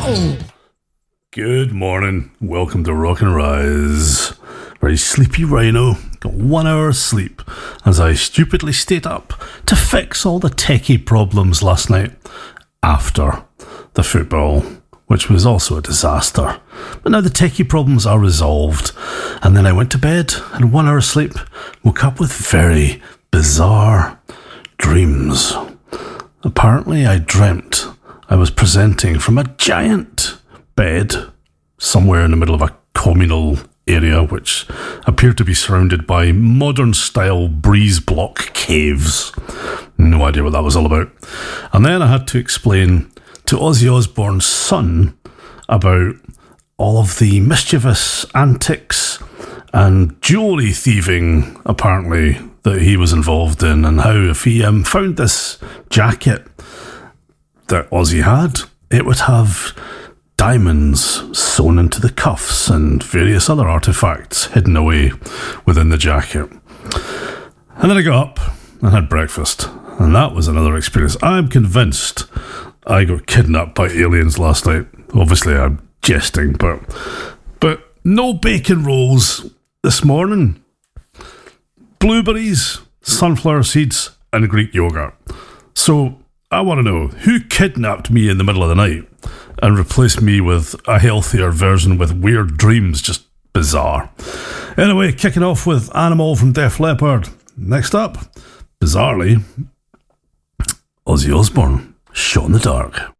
Good morning. Welcome to Rock and Rise. Very sleepy rhino. Got 1 hour sleep as I stupidly stayed up to fix all the techie problems last night after the football, which was also a disaster. But now the techie problems are resolved. And then I went to bed and 1 hour sleep, woke up with very bizarre dreams. Apparently I dreamt I was presenting from a giant bed somewhere in the middle of a communal area which appeared to be surrounded by modern style breeze block caves. No idea what that was all about. And then I had to explain to Ozzy Osbourne's son about all of the mischievous antics and jewellery thieving apparently that he was involved in, and how if he found this jacket that Ozzy had, it would have diamonds sewn into the cuffs and various other artefacts hidden away within the jacket. And then I got up and had breakfast, and that was another experience. I'm convinced I got kidnapped by aliens last night. Obviously I'm jesting, but no bacon rolls this morning. Blueberries, sunflower seeds and Greek yogurt. So I want to know, who kidnapped me in the middle of the night and replaced me with a healthier version with weird dreams? Just bizarre. Anyway, kicking off with Animal from Def Leppard. Next up, bizarrely, Ozzy Osbourne, Shot in the Dark.